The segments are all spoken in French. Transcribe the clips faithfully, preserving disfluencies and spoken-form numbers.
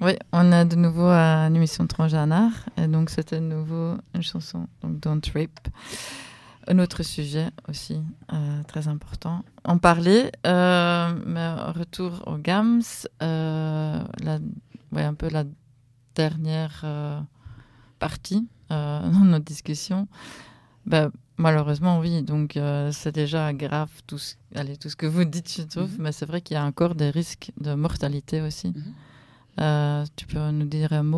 Oui, on a de nouveau euh, une émission Transgenre, et donc c'était de nouveau une chanson, donc Don't Rape. Un autre sujet aussi euh, très important. On parlait, euh, mais retour aux Gams, euh, la, ouais, un peu la dernière euh, partie euh, dans notre discussion. Ben, malheureusement, oui, donc euh, c'est déjà grave tout ce, allez, tout ce que vous dites, je trouve, mm-hmm. mais c'est vrai qu'il y a encore des risques de mortalité aussi. Mm-hmm. Euh, tu peux nous dire un mot ?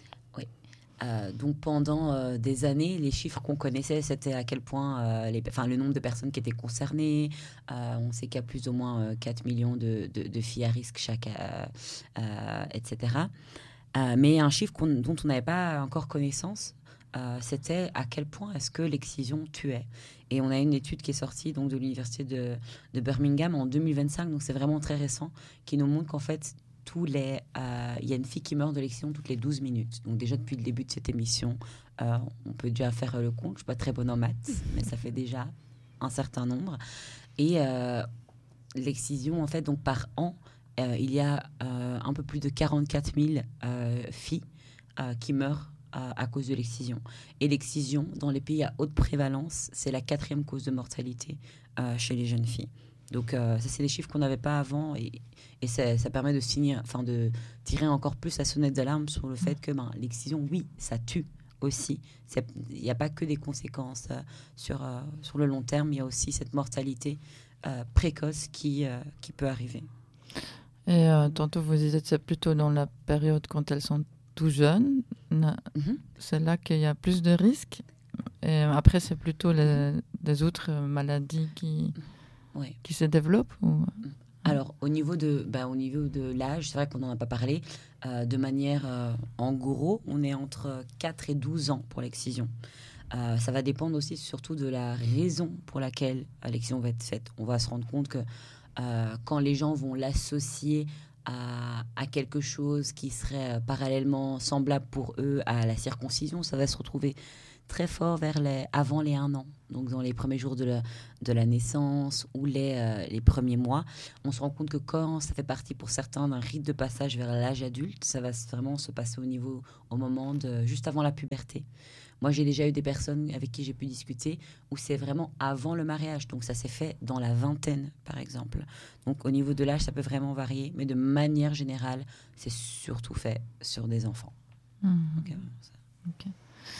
Euh, donc pendant euh, des années, les chiffres qu'on connaissait, c'était à quel point euh, les, enfin, le nombre de personnes qui étaient concernées. Euh, on sait qu'il y a plus ou moins euh, quatre millions de, de, de filles à risque chaque, euh, euh, et cetera. Euh, mais un chiffre qu'on, dont on n'avait pas encore connaissance, euh, c'était à quel point est-ce que l'excision tuait. Et on a une étude qui est sortie donc, de l'université de, de Birmingham en deux mille vingt-cinq, donc c'est vraiment très récent, qui nous montre qu'en fait, tous les, euh, y a une fille qui meurt de l'excision toutes les douze minutes. Donc déjà, depuis le début de cette émission, euh, on peut déjà faire le compte. Je ne suis pas très bonne en maths, mais ça fait déjà un certain nombre. Et euh, l'excision, en fait, donc par an, euh, il y a euh, un peu plus de quarante-quatre mille euh, filles euh, qui meurent euh, à cause de l'excision. Et l'excision, dans les pays à haute prévalence, c'est la quatrième cause de mortalité euh, chez les jeunes filles. Donc, euh, ça, c'est des chiffres qu'on n'avait pas avant et, et ça, ça permet de, signer, enfin, de tirer encore plus la sonnette d'alarme sur le fait que ben, l'excision, oui, ça tue aussi. Il n'y a pas que des conséquences euh, sur, euh, sur le long terme, il y a aussi cette mortalité euh, précoce qui, euh, qui peut arriver. Et euh, tantôt, vous disiez que c'est plutôt dans la période quand elles sont tout jeunes. Mm-hmm. C'est là qu'il y a plus de risques. Et après, c'est plutôt les, les autres maladies qui... Oui. qui se développe ou... Alors, au niveau de, bah, au niveau de l'âge, c'est vrai qu'on n'en a pas parlé. Euh, de manière, euh, en gros, on est entre quatre et douze ans pour l'excision. Euh, ça va dépendre aussi surtout de la raison pour laquelle l'excision va être faite. On va se rendre compte que euh, quand les gens vont l'associer à, à quelque chose qui serait euh, parallèlement semblable pour eux à la circoncision, ça va se retrouver très fort vers les, avant les un an, donc dans les premiers jours de la, de la naissance ou les, euh, les premiers mois. On se rend compte que quand ça fait partie pour certains d'un rite de passage vers l'âge adulte, ça va vraiment se passer au niveau, au moment de, juste avant la puberté. Moi, j'ai déjà eu des personnes avec qui j'ai pu discuter où c'est vraiment avant le mariage, donc ça s'est fait dans la vingtaine, par exemple. Donc au niveau de l'âge, ça peut vraiment varier, mais de manière générale, c'est surtout fait sur des enfants. Mmh. Okay, ça. Okay.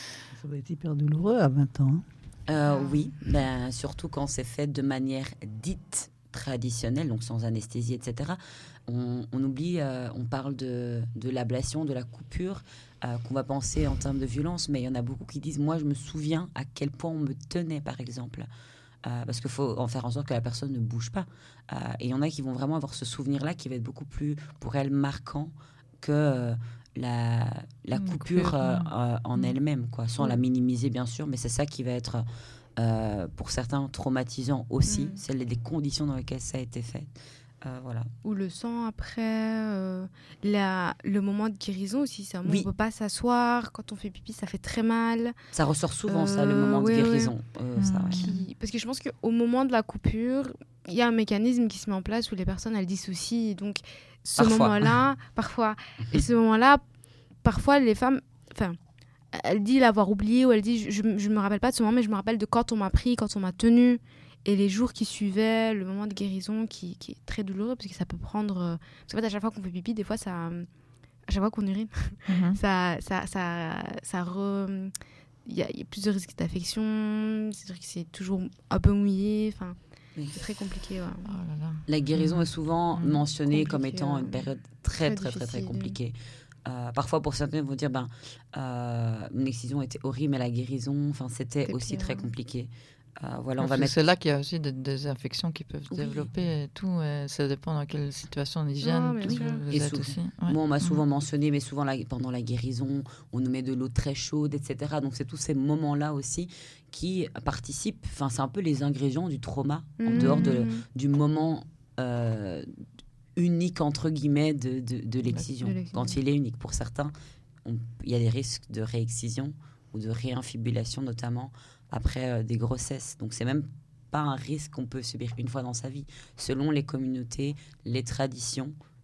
Ça doit être hyper douloureux à vingt ans. Euh, oui, ben, surtout quand c'est fait de manière dite traditionnelle, donc sans anesthésie, et cetera. On, on oublie, euh, on parle de, de l'ablation, de la coupure, euh, qu'on va penser en termes de violence, mais il y en a beaucoup qui disent, moi je me souviens à quel point on me tenait, par exemple. Euh, parce qu'il faut en faire en sorte que la personne ne bouge pas. Euh, et il y en a qui vont vraiment avoir ce souvenir-là qui va être beaucoup plus, pour elles, marquant que... Euh, la, la coupure euh, euh, en mmh. elle-même, quoi, sans mmh. la minimiser bien sûr, mais c'est ça qui va être euh, pour certains traumatisant aussi, mmh. c'est les, les conditions dans lesquelles ça a été fait. Euh, voilà. Ou le sang après, euh, la, le moment de guérison aussi, c'est un moment oui. où on ne peut pas s'asseoir, quand on fait pipi ça fait très mal. Ça ressort souvent euh, ça, le moment ouais, de guérison. Ouais. Euh, mmh. ça, ouais. Qui, parce que je pense qu'au moment de la coupure, il y a un mécanisme qui se met en place où les personnes elles dissocient, donc ce parfois. moment-là, parfois, et ce moment-là, parfois les femmes, enfin, elle dit l'avoir oublié ou elle dit je ne me rappelle pas de ce moment, mais je me rappelle de quand on m'a pris, quand on m'a tenu, et les jours qui suivaient, le moment de guérison qui, qui est très douloureux parce que ça peut prendre. Euh, parce qu'en fait, à chaque fois qu'on fait pipi, des fois, ça, à chaque fois qu'on urine, mm-hmm. ça, ça, ça, ça re. Il y, y a plusieurs risques d'infection, c'est-à-dire que c'est toujours un peu mouillé, enfin. C'est très compliqué. Ouais. Oh là là. La guérison mmh. est souvent mmh. mentionnée compliqué, comme étant ouais. une période très, très, très, très, très compliquée. Euh, parfois, pour certains, ils vont dire ben, euh, mon excision était horrible, mais la guérison, c'était T'es aussi pire, très ouais. compliqué. Euh, voilà, on va mettre... C'est là qu'il y a aussi des, des infections qui peuvent se oui. développer et tout. Et ça dépend dans quelle situation d'hygiène oh, tout oui. vous et êtes souvent, aussi. Ouais. Moi, on m'a souvent mmh. mentionné, mais souvent la, pendant la guérison, on nous met de l'eau très chaude, et cetera. Donc, c'est tous ces moments-là aussi qui participent. Enfin, c'est un peu les ingrédients du trauma, mmh. en dehors de, du moment... Euh, unique entre guillemets de, de, de, l'excision. de l'excision. Quand il est unique pour certains, il y a des risques de réexcision ou de réinfibulation notamment après euh, des grossesses. Donc c'est même pas un risque qu'on peut subir une fois dans sa vie. Selon les communautés, les traditions,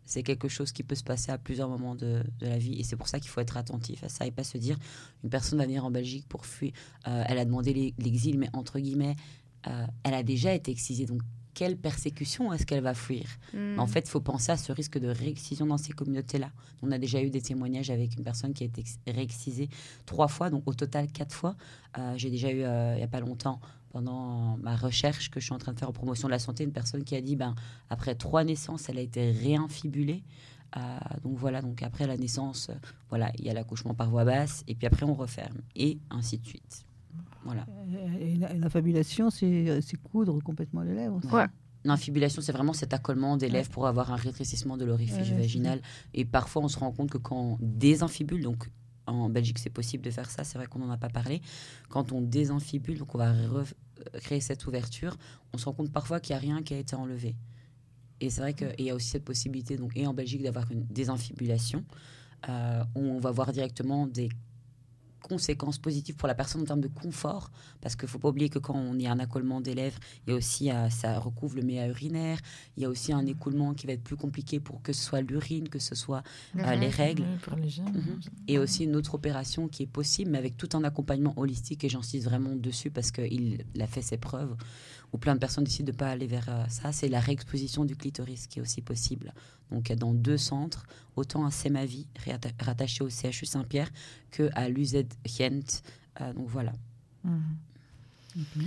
c'est quelque chose qui peut se passer à plusieurs moments de, de la vie. Et c'est pour ça qu'il faut être attentif à ça et pas se dire une personne va venir en Belgique pour fuir. Euh, elle a demandé l'exil, mais entre guillemets, euh, elle a déjà été excisée. Donc, quelle persécution est-ce qu'elle va fuir ? Mm. En fait, il faut penser à ce risque de réexcision dans ces communautés-là. On a déjà eu des témoignages avec une personne qui a été réexcisée trois fois, donc au total quatre fois. Euh, j'ai déjà eu, euh, il n'y a pas longtemps, pendant ma recherche que je suis en train de faire en promotion de la santé, une personne qui a dit, ben, après trois naissances, elle a été réinfibulée. Euh, donc voilà, donc après la naissance, euh, voilà, il y a l'accouchement par voie basse, et puis après on referme, et ainsi de suite. Voilà. Et la, et la fabulation, c'est, c'est coudre complètement les lèvres. Ouais. L'infibulation, c'est vraiment cet accolement des lèvres pour avoir un rétrécissement de l'orifice Ouais, vaginal. Et parfois, on se rend compte que quand on désinfibule, donc en Belgique, c'est possible de faire ça, c'est vrai qu'on n'en a pas parlé. Quand on désinfibule, donc on va re- créer cette ouverture, on se rend compte parfois qu'il n'y a rien qui a été enlevé. Et c'est vrai qu'il y a aussi cette possibilité, donc, et en Belgique, d'avoir une désinfibulation. Euh, on va voir directement des conséquences positives pour la personne en termes de confort, parce qu'il ne faut pas oublier que quand on y a un accolement des lèvres, il y a aussi, euh, ça recouvre le méa urinaire, il y a aussi un écoulement qui va être plus compliqué pour que ce soit l'urine, que ce soit euh, les règles. Oui, pour les jeunes. Mhm. Et aussi une autre opération qui est possible, mais avec tout un accompagnement holistique, et j'insiste vraiment dessus parce qu'il a fait ses preuves, où plein de personnes décident de ne pas aller vers euh, ça, c'est la réexposition du clitoris qui est aussi possible. Donc dans deux centres, autant à Semavi, rattaché au C H U Saint-Pierre, qu'à l'U Z Gent. Euh, donc voilà. Mhm. Mhm.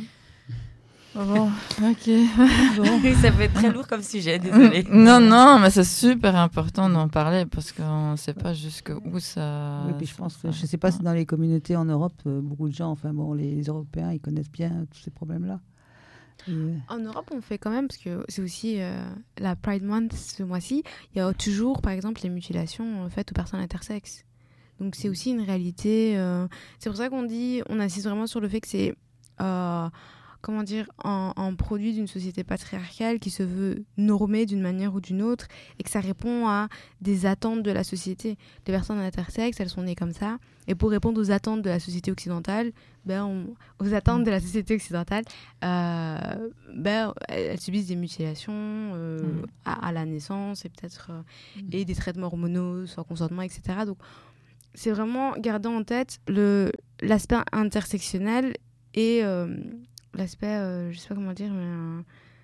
Bon, ok. Bon. Ça peut être très lourd comme sujet, désolée. Non, non, mais c'est super important d'en parler parce qu'on ne sait pas jusqu'où ça... Oui, puis je pense que, ça- je ne sais pas si dans les communautés en Europe, euh, beaucoup de gens, enfin bon, les Européens, ils connaissent bien tous ces problèmes-là. Et, euh, En Europe, on fait quand même, parce que c'est aussi euh, la Pride Month ce mois-ci, il y a toujours, par exemple, les mutilations euh, faites aux personnes intersexes. Donc c'est aussi une réalité. euh, C'est pour ça qu'on dit, on insiste vraiment sur le fait que c'est, euh, comment dire, un, un produit d'une société patriarcale qui se veut normée d'une manière ou d'une autre et que ça répond à des attentes de la société. Les personnes intersexes, elles sont nées comme ça. Et pour répondre aux attentes de la société occidentale, ben on- aux attentes de la société occidentale, euh, ben, elles, elles subissent des mutilations euh, Mm. à, à la naissance et peut-être euh, et des traitements hormonaux sans consentement, et cetera. Donc, c'est vraiment garder en tête le, l'aspect intersectionnel et euh, l'aspect, euh, je sais pas comment dire, mais... euh,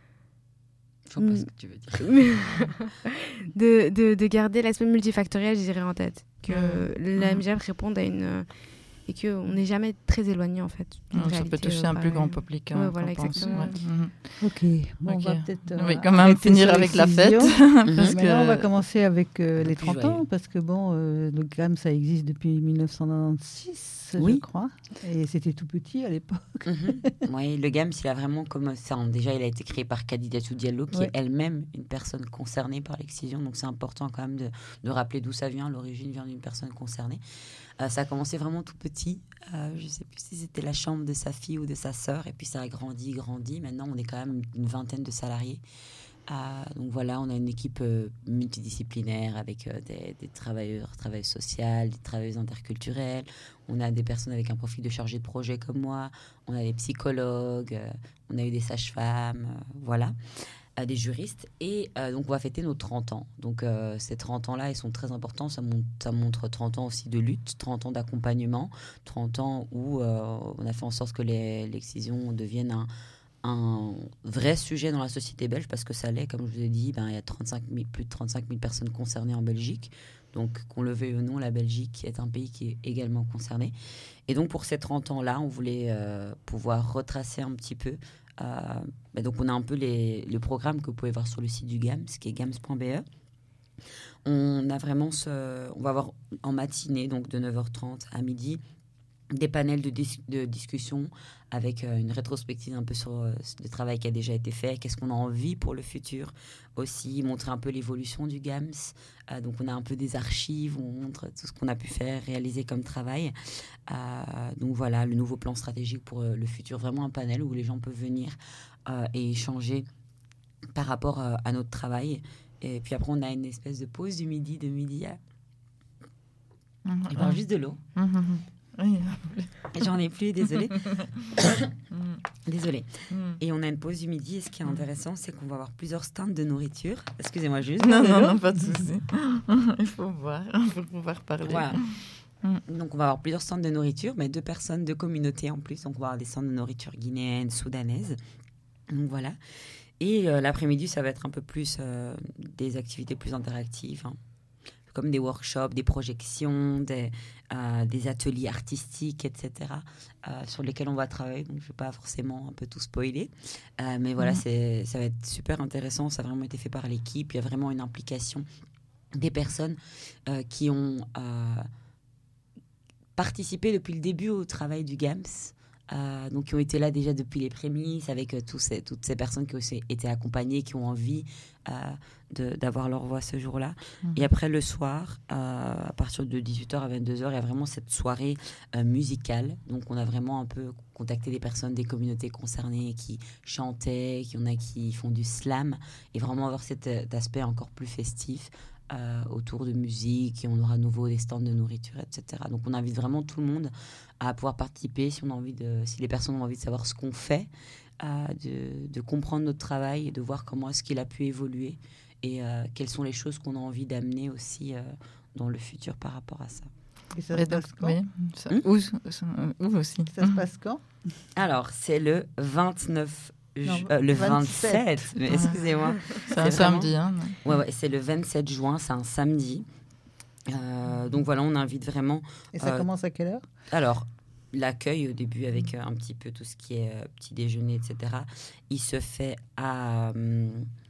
Je vois pas ce que tu veux dire. de, de, de garder l'aspect multifactoriel, je dirais, en tête. Que Mm. la Mm. M G F réponde à une... euh, et qu'on n'est jamais très éloigné, en fait. d'une Non, ça réalité, peut toucher euh, un plus pareille. grand public. hein, Ouais, voilà, qu'on pense. exactement. Ouais. Mhm. Ok, bon, on va Ok. peut-être. Oui, euh, quand même arrêter finir sur avec la fête. l'excision. parce Maintenant, on va que... commencer avec euh, Un peu les plus trente joyeux. ans, parce que bon, euh, le G A M, ça existe depuis dix-neuf cent quatre-vingt-seize, Oui. je crois. Et c'était tout petit à l'époque. Mhm. Oui, le G A M S, il a vraiment comme ça. Déjà, il a été créé par Kadidiatou Diallo, qui Ouais. est elle-même une personne concernée par l'excision. Donc, c'est important quand même de, de rappeler d'où ça vient. L'origine vient d'une personne concernée. Euh, ça a commencé vraiment tout petit. Euh, je ne sais plus si c'était la chambre de sa fille ou de sa sœur. Et puis, ça a grandi, grandi. Maintenant, on est quand même une vingtaine de salariés. Euh, donc voilà, on a une équipe euh, multidisciplinaire avec euh, des, des travailleurs, travailleuses sociales, des travailleuses interculturelles. On a des personnes avec un profil de chargé de projet comme moi. On a des psychologues, euh, on a eu des sages-femmes, euh, voilà, euh, des juristes. Et euh, donc on va fêter nos trente ans. Donc euh, ces trente ans-là, ils sont très importants. Ça montre, ça montre trente ans aussi de lutte, trente ans d'accompagnement, trente ans où euh, on a fait en sorte que les, l'excision devienne un un vrai sujet dans la société belge, parce que ça l'est, comme je vous ai dit, ben, il y a trente-cinq mille, plus de trente-cinq mille personnes concernées en Belgique. Donc, qu'on le veuille ou non, la Belgique est un pays qui est également concerné. Et donc, pour ces trente ans-là, on voulait euh, pouvoir retracer un petit peu. Euh, ben donc, on a un peu les, le programme que vous pouvez voir sur le site du G A M S, qui est gams point b e. On a vraiment ce... On va avoir en matinée, donc de neuf heures trente à midi, des panels de, dis- de discussion avec euh, une rétrospective un peu sur euh, le travail qui a déjà été fait, qu'est-ce qu'on a envie pour le futur aussi, montrer un peu l'évolution du G A M S. Euh, donc on a un peu des archives où on montre tout ce qu'on a pu faire, réaliser comme travail. Euh, donc voilà, le nouveau plan stratégique pour euh, le futur, vraiment un panel où les gens peuvent venir euh, et échanger par rapport euh, à notre travail. Et puis après on a une espèce de pause du midi, de midi à... Mhm. Je bois juste de l'eau. Mhm. Oui. J'en ai plus, désolée. Mm. Désolée. Mm. Et on a une pause du midi. Et ce qui est intéressant, c'est qu'on va avoir plusieurs stands de nourriture. Excusez-moi juste. Non, non, non, pas de souci. Il faut voir pour pouvoir parler. Voilà. Mm. Donc, on va avoir plusieurs stands de nourriture, mais deux personnes, deux communautés en plus. Donc, on va avoir des stands de nourriture guinéenne, soudanaise. Donc, voilà. Et euh, l'après-midi, ça va être un peu plus euh, des activités plus interactives, hein, comme des workshops, des projections, des, euh, des ateliers artistiques, et cetera, euh, sur lesquels on va travailler. Donc, je ne vais pas forcément un peu tout spoiler. Euh, mais voilà, Mhm. c'est, ça va être super intéressant. Ça a vraiment été fait par l'équipe. Il y a vraiment une implication des personnes euh, qui ont euh, participé depuis le début au travail du GAMS. Euh, donc, qui ont été là déjà depuis les prémices, avec euh, tous ces, toutes ces personnes qui ont aussi été accompagnées, qui ont envie euh, de, d'avoir leur voix ce jour-là. Mhm. Et après, le soir, euh, à partir de dix-huit heures à vingt-deux heures, il y a vraiment cette soirée euh, musicale. Donc, on a vraiment un peu contacté des personnes des communautés concernées qui chantaient, qui y en a qui font du slam, et vraiment avoir cet euh, aspect encore plus festif euh, autour de musique. Et on aura à nouveau des stands de nourriture, et cetera. Donc, on invite vraiment tout le monde à pouvoir participer, si on a envie de, si les personnes ont envie de savoir ce qu'on fait, euh, de, de comprendre notre travail et de voir comment est-ce qu'il a pu évoluer et euh, quelles sont les choses qu'on a envie d'amener aussi euh, dans le futur par rapport à ça. Et ça Et se donc, passe quand oui, ça- Hmm où, ça- où aussi. Ça se passe quand Alors, c'est le vingt-neuf, ju- Non, euh, le vingt-sept. vingt-sept, mais excusez-moi. C'est un C'est vraiment- samedi. Hein, Ouais, ouais, c'est le vingt-sept juin, c'est un samedi. Euh, donc voilà, on invite vraiment. Et ça Euh, commence à quelle heure Alors, l'accueil au début avec euh, un petit peu tout ce qui est euh, petit déjeuner, et cetera, il se fait à... hum,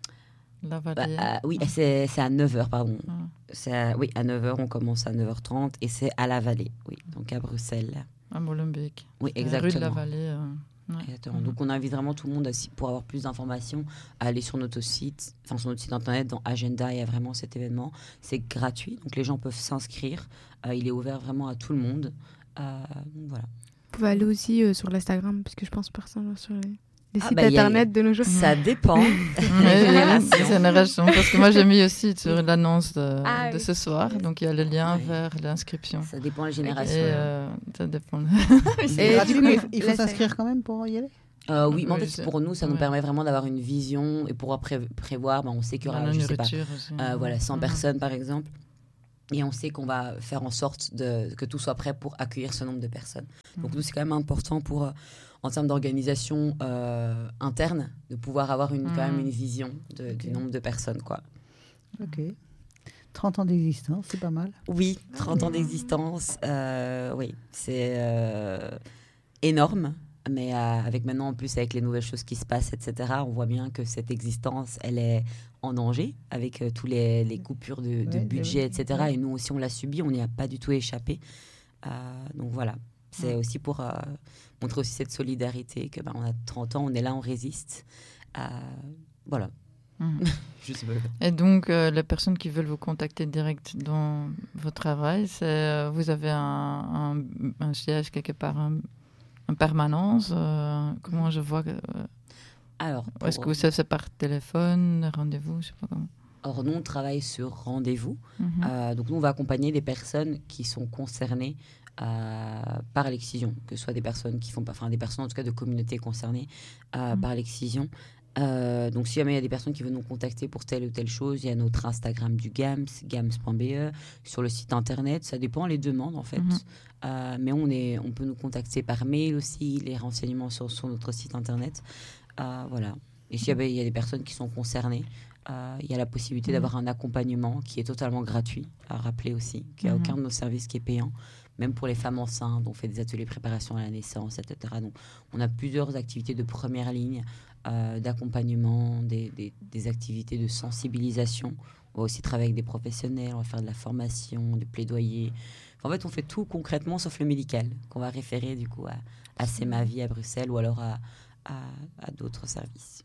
La bah, vallée. à- oui, c'est, c'est à neuf heures, pardon. Ah. C'est à- oui, à neuf heures, on commence à neuf heures trente et c'est à la Vallée, oui, donc à Bruxelles. À Molenbeek. Oui, C'est la Rue de la exactement. Vallée. euh, ouais. Exactement. Mhm. Donc on invite vraiment tout le monde, à, si- pour avoir plus d'informations, à aller sur notre site, enfin sur notre site internet, dans Agenda, il y a vraiment cet événement. C'est gratuit, donc les gens peuvent s'inscrire. Euh, il est ouvert vraiment à tout le monde. Euh, donc voilà. Vous pouvez aller aussi euh, sur l'Instagram, parce que je pense personne va sur les, les Ah, sites bah, y a- internet de nos jours. Ça dépend. Ouais, Génération. des générations. Parce que moi, j'ai mis aussi sur l'annonce de, Ah, de oui. ce soir. Donc, il y a le lien Ouais. vers l'inscription. Ça dépend des Et générations. euh, ça dépend. C'est Et gratuit, du coup, mais il faut- il faut là, ça- s'inscrire quand même pour y aller. Euh, oui, mais en Oui, fait, c'est- pour nous, ça nous ouais. permet vraiment d'avoir une vision et pour pré- prévoir, ben, on sait qu'il y aura, la je sais pas, nourriture aussi. euh, voilà, cent Mhm. personnes par exemple. Et on sait qu'on va faire en sorte de, que tout soit prêt pour accueillir ce nombre de personnes. Donc Mhm. nous, c'est quand même important pour, euh, en termes d'organisation euh, interne, de pouvoir avoir une, quand même Mhm. une vision de- du Ok. nombre de personnes, quoi. Ok. trente ans d'existence, c'est pas mal. Oui, trente ans d'existence, euh, oui, c'est euh, énorme. Mais euh, avec maintenant, en plus, avec les nouvelles choses qui se passent, et cetera, on voit bien que cette existence, elle est en danger avec euh, tous les, les coupures de, de Ouais, budget, ouais, et cetera. ouais. Et nous aussi, on l'a subi, on n'y a pas du tout échappé. Euh, donc voilà, c'est Ouais. aussi pour euh, montrer aussi cette solidarité que ben, on a trente ans, on est là, on résiste. Euh, voilà. Mhm. Je sais pas. Et donc, euh, les personnes qui veulent vous contacter direct dans votre travail, c'est, euh, vous avez un, un, un siège quelque part, un, une permanence. euh, comment je vois que, euh, Alors, est-ce pour- que c'est, c'est par téléphone, rendez-vous, je sais pas comment. or, nous, on travaille sur rendez-vous. Mhm. Euh, donc nous, on va accompagner des personnes qui sont concernées euh, par l'excision, que ce soit des personnes qui font pas, enfin des personnes en tout cas de communautés concernées euh, Mhm. par l'excision. Euh, donc si jamais il y a des personnes qui veulent nous contacter pour telle ou telle chose, il y a notre Instagram du GAMS, gams point b e, sur le site internet, ça dépend les demandes en fait. Mhm. Euh, mais on, est, on peut nous contacter par mail aussi, les renseignements sur, sur notre site internet. Euh, voilà. Et s'il y a, il y a des personnes qui sont concernées, euh, il y a la possibilité Mhm. d'avoir un accompagnement qui est totalement gratuit, à rappeler aussi, qu'il n'y a Mhm. aucun de nos services qui est payant, même pour les femmes enceintes, on fait des ateliers préparation à la naissance, et cetera. Donc, on a plusieurs activités de première ligne, euh, d'accompagnement, des, des, des activités de sensibilisation. On va aussi travailler avec des professionnels, on va faire de la formation, du plaidoyer. Enfin, en fait, on fait tout concrètement sauf le médical, qu'on va référer du coup à, à C'est ma vie à Bruxelles ou alors à, à, à d'autres services.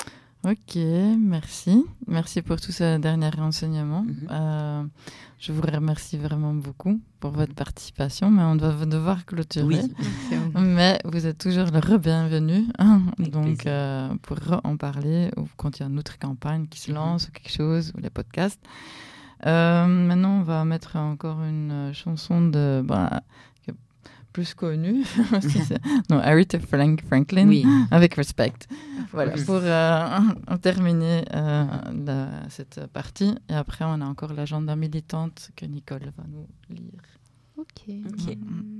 Ok, merci. Merci pour tous ces derniers renseignements. Mhm. Euh, je vous remercie vraiment beaucoup pour votre participation, mais on va devoir clôturer. Oui. Mais vous êtes toujours le re-bienvenu. hein. Avec Donc, plaisir. euh, pour en parler, ou quand il y a une autre campagne qui se Mhm. lance, ou quelque chose, ou les podcasts. Euh, maintenant, on va mettre encore une euh, chanson de... Bah, que plus connue. non, Aretha Frank- Franklin, Oui. avec respect. Voilà, Oui. pour euh, terminer euh, la- cette partie. Et après, on a encore l'agenda militante que Nicole va nous lire. Ok. Ok. Mm.